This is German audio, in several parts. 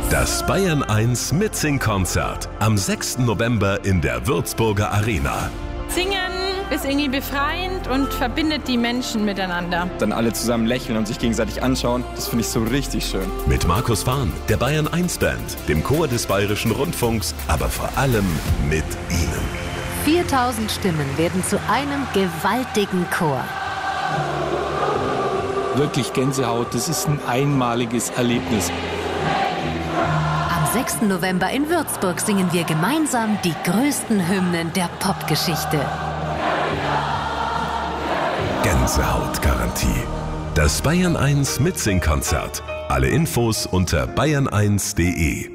Das Bayern 1 Mitsing-Konzert am 6. November in der Würzburger Arena. Singen ist irgendwie befreiend und verbindet die Menschen miteinander. Dann alle zusammen lächeln und sich gegenseitig anschauen, das finde ich so richtig schön. Mit Markus Fahn, der Bayern 1 Band, dem Chor des Bayerischen Rundfunks, aber vor allem mit Ihnen. 4000 Stimmen werden zu einem gewaltigen Chor. Wirklich Gänsehaut, das ist ein einmaliges Erlebnis. Am 6. November in Würzburg singen wir gemeinsam die größten Hymnen der Popgeschichte. Gänsehautgarantie. Das Bayern 1 Mitsing-Konzert. Alle Infos unter bayern1.de.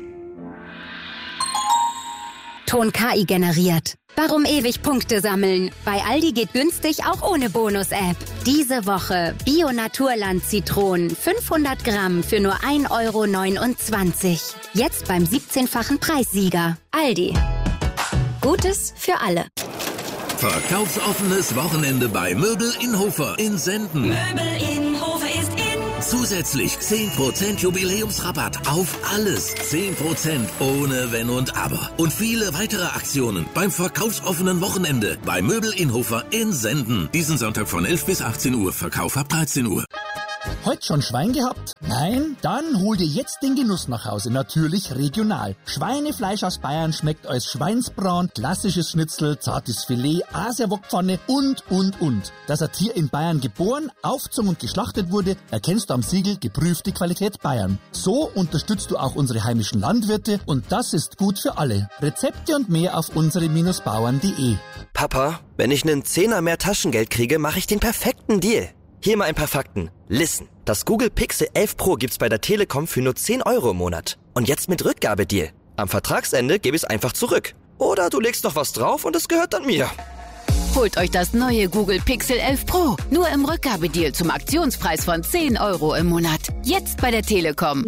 Ton KI generiert. Warum ewig Punkte sammeln? Bei Aldi geht günstig auch ohne Bonus-App. Diese Woche Bio-Naturland-Zitronen 500 Gramm für nur 1,29 €. Jetzt beim 17-fachen Preissieger. Aldi. Gutes für alle. Verkaufsoffenes Wochenende bei Möbel in Hofer in Senden. Möbel in Hofer ist in. Zusätzlich 10% Jubiläumsrabatt auf alles. 10% ohne Wenn und Aber. Und viele weitere Aktionen beim verkaufsoffenen Wochenende bei Möbel in Hofer in Senden. Diesen Sonntag von 11 bis 18 Uhr. Verkauf ab 13 Uhr. Heute schon Schwein gehabt? Nein? Dann hol dir jetzt den Genuss nach Hause. Natürlich regional. Schweinefleisch aus Bayern schmeckt als Schweinsbraten, klassisches Schnitzel, zartes Filet, Asiawokpfanne und. Dass ein Tier in Bayern geboren, aufgezogen und geschlachtet wurde, erkennst du am Siegel geprüfte Qualität Bayern. So unterstützt du auch unsere heimischen Landwirte und das ist gut für alle. Rezepte und mehr auf unsere-bauern.de. Papa, wenn ich einen Zehner mehr Taschengeld kriege, mache ich den perfekten Deal. Hier mal ein paar Fakten. Listen, das Google Pixel 11 Pro gibt's bei der Telekom für nur 10 € im Monat. Und jetzt mit Rückgabedeal. Am Vertragsende gebe ich's einfach zurück. Oder du legst noch was drauf und es gehört dann mir. Holt euch das neue Google Pixel 11 Pro. Nur im Rückgabedeal zum Aktionspreis von 10 € im Monat. Jetzt bei der Telekom.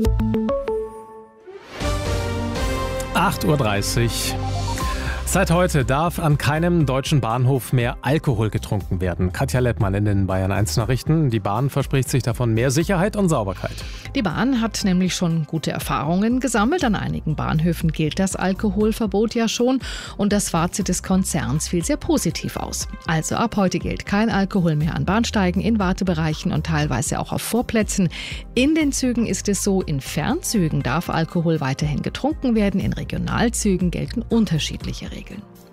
8:30 Uhr. Seit heute darf an keinem deutschen Bahnhof mehr Alkohol getrunken werden. Katja Lettmann in den Bayern 1 Nachrichten. Die Bahn verspricht sich davon mehr Sicherheit und Sauberkeit. Die Bahn hat nämlich schon gute Erfahrungen gesammelt. An einigen Bahnhöfen gilt das Alkoholverbot ja schon. Und das Fazit des Konzerns fiel sehr positiv aus. Also ab heute gilt kein Alkohol mehr an Bahnsteigen, in Wartebereichen und teilweise auch auf Vorplätzen. In den Zügen ist es so, in Fernzügen darf Alkohol weiterhin getrunken werden. In Regionalzügen gelten unterschiedliche Regeln.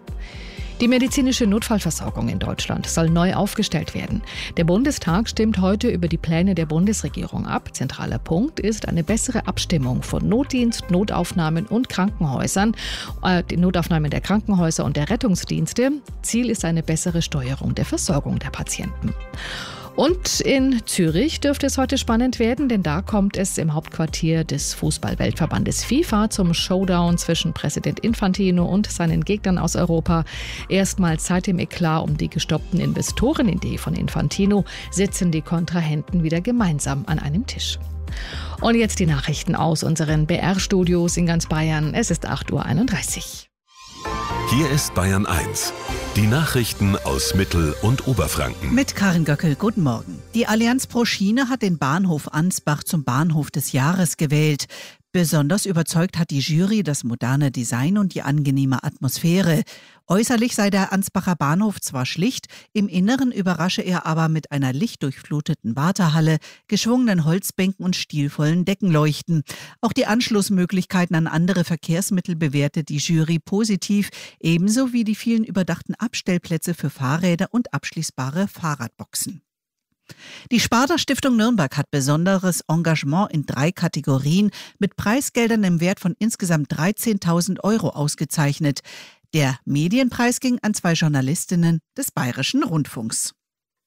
Die medizinische Notfallversorgung in Deutschland soll neu aufgestellt werden. Der Bundestag stimmt heute über die Pläne der Bundesregierung ab. Zentraler Punkt ist eine bessere Abstimmung von Notdienst, Notaufnahmen und Krankenhäusern, die Notaufnahmen der Krankenhäuser und der Rettungsdienste. Ziel ist eine bessere Steuerung der Versorgung der Patienten. Und in Zürich dürfte es heute spannend werden, denn da kommt es im Hauptquartier des Fußball-Weltverbandes FIFA zum Showdown zwischen Präsident Infantino und seinen Gegnern aus Europa. Erstmals seit dem Eklat um die gestoppten Investorenidee von Infantino sitzen die Kontrahenten wieder gemeinsam an einem Tisch. Und jetzt die Nachrichten aus unseren BR-Studios in ganz Bayern. Es ist 8:31 Uhr. Hier ist Bayern 1. Die Nachrichten aus Mittel- und Oberfranken. Mit Karin Göckel, guten Morgen. Die Allianz pro Schiene hat den Bahnhof Ansbach zum Bahnhof des Jahres gewählt. Besonders überzeugt hat die Jury das moderne Design und die angenehme Atmosphäre. Äußerlich sei der Ansbacher Bahnhof zwar schlicht, im Inneren überrasche er aber mit einer lichtdurchfluteten Wartehalle, geschwungenen Holzbänken und stilvollen Deckenleuchten. Auch die Anschlussmöglichkeiten an andere Verkehrsmittel bewertet die Jury positiv, ebenso wie die vielen überdachten Abstellplätze für Fahrräder und abschließbare Fahrradboxen. Die Sparda-Stiftung Nürnberg hat besonderes Engagement in 3 Kategorien mit Preisgeldern im Wert von insgesamt 13.000 € ausgezeichnet. Der Medienpreis ging an 2 Journalistinnen des Bayerischen Rundfunks.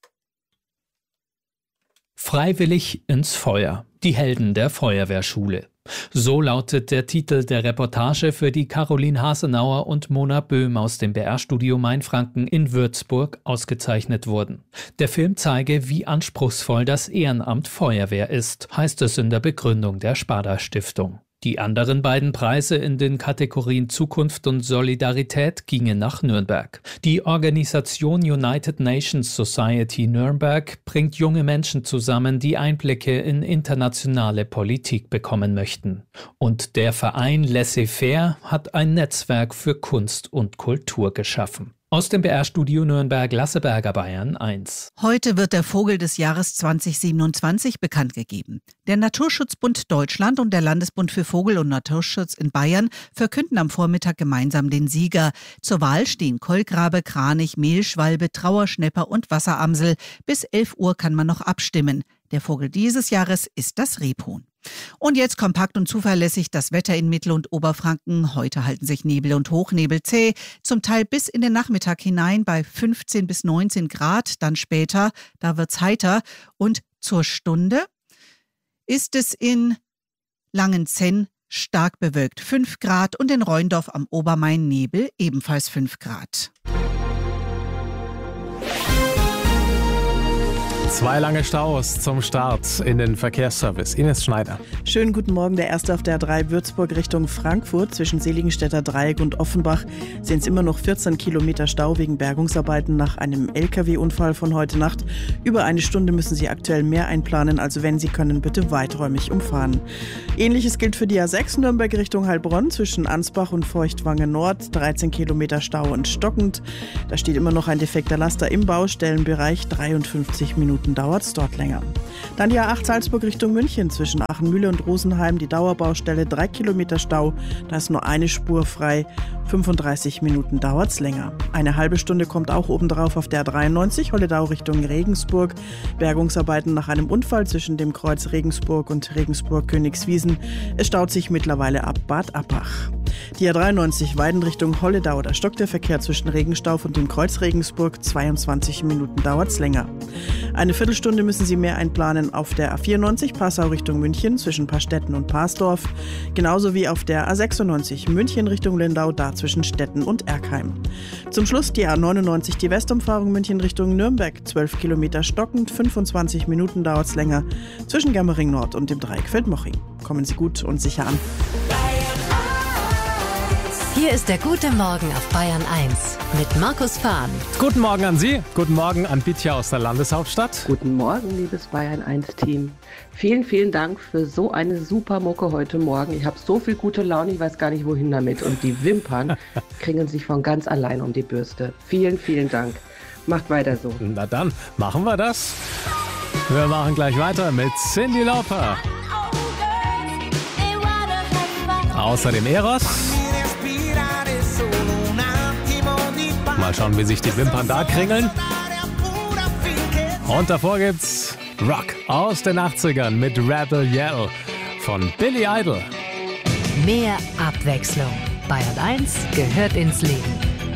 Freiwillig ins Feuer. Die Helden der Feuerwehrschule. So lautet der Titel der Reportage, für die Caroline Hasenauer und Mona Böhm aus dem BR-Studio Mainfranken in Würzburg ausgezeichnet wurden. Der Film zeige, wie anspruchsvoll das Ehrenamt Feuerwehr ist, heißt es in der Begründung der Sparda-Stiftung. Die anderen beiden Preise in den Kategorien Zukunft und Solidarität gingen nach Nürnberg. Die Organisation United Nations Society Nürnberg bringt junge Menschen zusammen, die Einblicke in internationale Politik bekommen möchten. Und der Verein Laissez-faire hat ein Netzwerk für Kunst und Kultur geschaffen. Aus dem BR-Studio Nürnberg, Lasse Berger, Bayern 1. Heute wird der Vogel des Jahres 2027 bekannt gegeben. Der Naturschutzbund Deutschland und der Landesbund für Vogel- und Naturschutz in Bayern verkünden am Vormittag gemeinsam den Sieger. Zur Wahl stehen Kolkrabe, Kranich, Mehlschwalbe, Trauerschnäpper und Wasseramsel. Bis 11 Uhr kann man noch abstimmen. Der Vogel dieses Jahres ist das Rebhuhn. Und jetzt kompakt und zuverlässig das Wetter in Mittel- und Oberfranken. Heute halten sich Nebel und Hochnebel zäh, zum Teil bis in den Nachmittag hinein bei 15 bis 19 Grad. Dann später, da wird's heiter. Und zur Stunde ist es in Langenzenn stark bewölkt 5 Grad und in Rheindorf am Obermain Nebel ebenfalls 5 Grad. 2 lange Staus zum Start in den Verkehrsservice. Ines Schneider. Schönen guten Morgen. Der erste auf der A3 Würzburg Richtung Frankfurt. Zwischen Seligenstädter Dreieck und Offenbach sind es immer noch 14 Kilometer Stau wegen Bergungsarbeiten nach einem LKW-Unfall von heute Nacht. Über eine Stunde müssen Sie aktuell mehr einplanen. Also wenn Sie können, bitte weiträumig umfahren. Ähnliches gilt für die A6 Nürnberg Richtung Heilbronn. Zwischen Ansbach und Feuchtwangen Nord 13 Kilometer Stau und stockend. Da steht immer noch ein defekter Laster im Baustellenbereich. 53 Minuten dauert es dort länger. Dann die A8 Salzburg Richtung München. Zwischen Achenmühle und Rosenheim die Dauerbaustelle. 3 Kilometer Stau. Da ist nur eine Spur frei. 35 Minuten dauert es länger. Eine halbe Stunde kommt auch obendrauf auf der A93 Holledau Richtung Regensburg. Bergungsarbeiten nach einem Unfall zwischen dem Kreuz Regensburg und Regensburg-Königswiesen. Es staut sich mittlerweile ab Bad Abbach. Die A93 Weiden Richtung Holledau. Da stockt der Verkehr zwischen Regenstauf und dem Kreuz Regensburg. 22 Minuten dauert es länger. Eine Viertelstunde müssen Sie mehr einplanen auf der A94 Passau Richtung München zwischen Pastetten und Parsdorf. Genauso wie auf der A96 München Richtung Lindau, da zwischen Stetten und Erkheim. Zum Schluss die A99 die Westumfahrung München Richtung Nürnberg. 12 Kilometer stockend, 25 Minuten dauert es länger zwischen Germering Nord und dem Dreieck Feldmoching. Kommen Sie gut und sicher an. Hier ist der gute Morgen auf Bayern 1 mit Markus Fahn. Guten Morgen an Sie, guten Morgen an Bitja aus der Landeshauptstadt. Guten Morgen, liebes Bayern 1 Team. Vielen, vielen Dank für so eine super Mucke heute Morgen. Ich habe so viel gute Laune, ich weiß gar nicht wohin damit. Und die Wimpern kriegen sich von ganz allein um die Bürste. Vielen, vielen Dank. Macht weiter so. Na dann, machen wir das. Wir machen gleich weiter mit Cyndi Lauper. Außerdem Eros. Mal schauen, wie sich die Wimpern da kringeln. Und davor gibt's Rock aus den 80ern mit Rebel Yell von Billy Idol. Mehr Abwechslung. Bayern 1 gehört ins Leben.